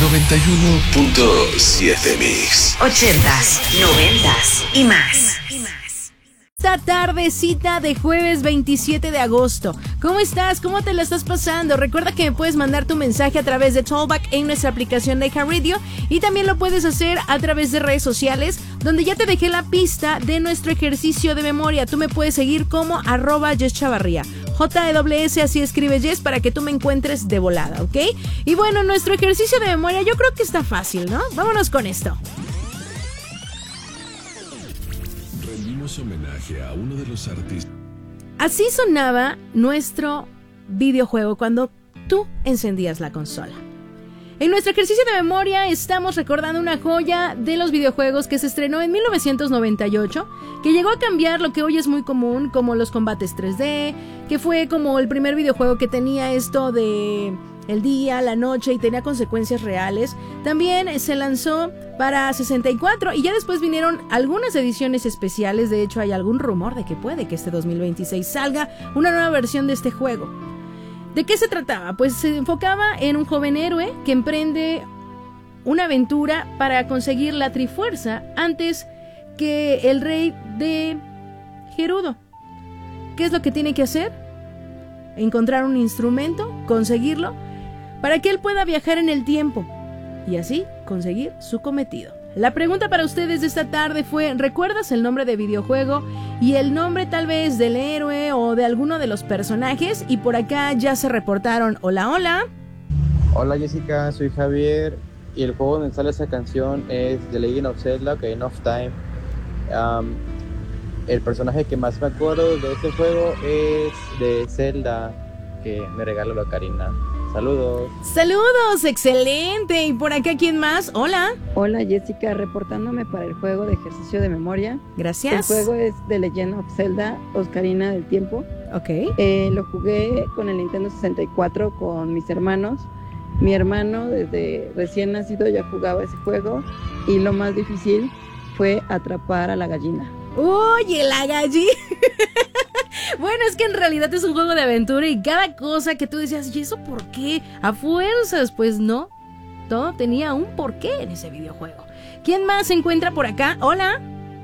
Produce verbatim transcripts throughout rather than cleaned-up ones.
noventa y uno punto siete Mix. Ochentas, noventas y más. Esta tardecita de jueves veintisiete de agosto. ¿Cómo estás? ¿Cómo te la estás pasando? Recuerda que me puedes mandar tu mensaje a través de Talkback en nuestra aplicación de iHeartRadio y también lo puedes hacer a través de redes sociales, donde ya te dejé la pista de nuestro ejercicio de memoria. Tú me puedes seguir como arroba Jess Chavarría. J E S S, así escribe Jess, para que tú me encuentres de volada, ¿ok? Y bueno, nuestro ejercicio de memoria yo creo que está fácil, ¿no? Vámonos con esto. Rendimos homenaje a uno de los artistas. Así sonaba nuestro videojuego cuando tú encendías la consola. En nuestro ejercicio de memoria estamos recordando una joya de los videojuegos que se estrenó en mil novecientos noventa y ocho, que llegó a cambiar lo que hoy es muy común, como los combates tres D, que fue como el primer videojuego que tenía esto de el día, la noche y tenía consecuencias reales. También se lanzó para sesenta y cuatro y ya después vinieron algunas ediciones especiales. De hecho, hay algún rumor de que puede que este dos mil veintiséis salga una nueva versión de este juego. ¿De qué se trataba? Pues se enfocaba en un joven héroe que emprende una aventura para conseguir la Trifuerza antes que el rey de Gerudo. ¿Qué es lo que tiene que hacer? Encontrar un instrumento, conseguirlo, para que él pueda viajar en el tiempo y así conseguir su cometido. La pregunta para ustedes de esta tarde fue: ¿recuerdas el nombre de videojuego y el nombre tal vez del héroe o de alguno de los personajes? Y por acá ya se reportaron. Hola, hola. Hola Jessica, soy Javier y el juego donde sale esa canción es The Legend of Zelda Ocarina of Time. Um, el personaje que más me acuerdo de este juego es de Zelda, que me regaló la Ocarina. Saludos. Saludos, excelente. ¿Y por acá quién más? Hola. Hola Jessica, reportándome para el juego de ejercicio de memoria. Gracias. El juego es The Legend of Zelda Ocarina del Tiempo. Ok. Eh, lo jugué con el Nintendo sesenta y cuatro con mis hermanos. Mi hermano desde recién nacido ya jugaba ese juego y lo más difícil fue atrapar a la gallina. Oye, la gallina. Bueno, es que en realidad es un juego de aventura y cada cosa que tú decías, ¿y eso por qué? A fuerzas, pues no. Todo tenía un porqué en ese videojuego. ¿Quién más se encuentra por acá? Hola.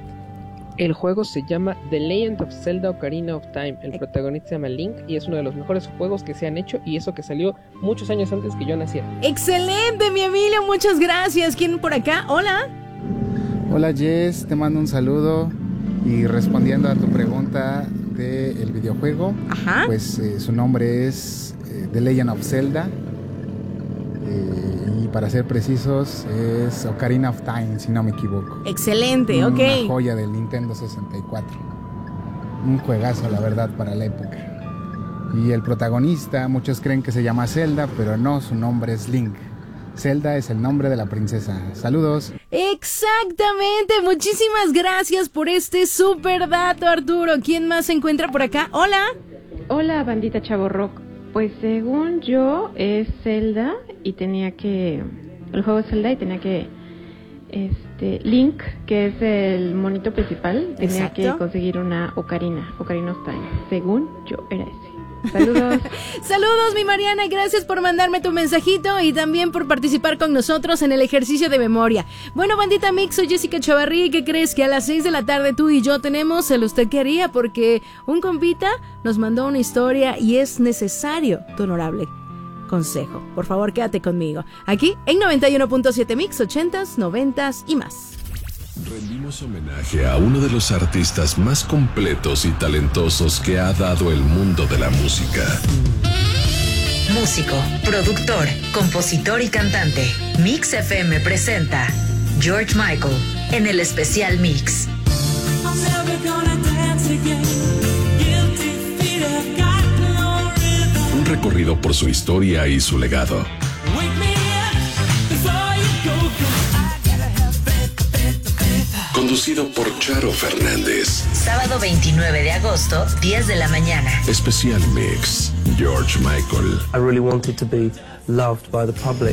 El juego se llama The Legend of Zelda Ocarina of Time. El protagonista se llama Link y es uno de los mejores juegos que se han hecho, y eso que salió muchos años antes que yo naciera. Excelente, mi Emilio, muchas gracias. ¿Quién por acá? Hola. Hola Jess, te mando un saludo y respondiendo a tu pregunta del videojuego, Ajá. pues eh, su nombre es eh, The Legend of Zelda eh, y para ser precisos es Ocarina of Time, si no me equivoco. Excelente, Una ok. Una joya del Nintendo sesenta y cuatro. Un juegazo, la verdad, para la época. Y el protagonista, muchos creen que se llama Zelda, pero no, su nombre es Link. Zelda es el nombre de la princesa. Saludos. Exactamente, muchísimas gracias por este super dato, Arturo. ¿Quién más se encuentra por acá? Hola. Hola, bandita Chavo Rock. Pues según yo es Zelda y tenía que... El juego es Zelda y tenía que... Este... Link, que es el monito principal, tenía Exacto. que conseguir una Ocarina, Ocarina of Time. Según yo era ese. Saludos. Saludos, mi Mariana, gracias por mandarme tu mensajito y también por participar con nosotros en el ejercicio de memoria. Bueno, bandita Mix, soy Jessica Chavarría y ¿qué crees? Que a las seis de la tarde tú y yo tenemos el usted qué haría, porque un compita nos mandó una historia y es necesario tu honorable consejo. Por favor, quédate conmigo aquí en noventa y uno punto siete Mix, ochentas, noventas y más. Rendimos homenaje a uno de los artistas más completos y talentosos que ha dado el mundo de la música. Músico, productor, compositor y cantante. Mix F M presenta George Michael en el especial Mix. Un recorrido por su historia y su legado. Conducido por Charo Fernández. Sábado veintinueve de agosto, diez de la mañana. Especial Mix, George Michael. I really wanted to be loved by the public.